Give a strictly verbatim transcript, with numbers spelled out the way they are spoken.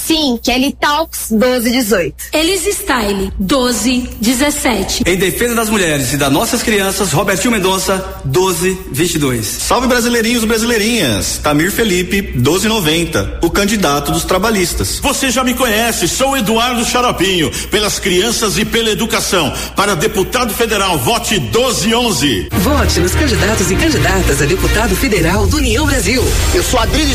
Sim, Kelly Talks doze dezoito. Elis Style doze dezessete. Em defesa das mulheres e das nossas crianças, Robertinho Mendonça doze vinte e dois. Salve brasileirinhos e brasileirinhas, Tamir Felipe doze noventa, o candidato dos trabalhistas. Você já me conhece, sou Eduardo Xaropinho, pelas crianças e pela educação. Para deputado federal, vote doze onze. Vote nos candidatos e candidatas a deputado federal do União Brasil. Eu sou Adriles